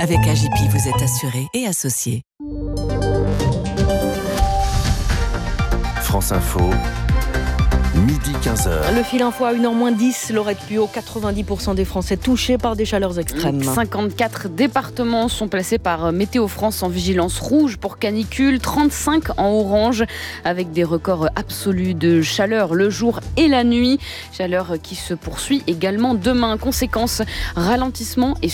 Avec AJP, vous êtes assuré et associé. France Info, midi 15h. Le fil info à 1h-10, Laurette Puot, 90% des Français touchés par des chaleurs extrêmes. 54 départements sont placés par Météo France en vigilance rouge pour canicule, 35 en orange, avec des records absolus de chaleur le jour et la nuit. Chaleur qui se poursuit également demain. Conséquence, ralentissement et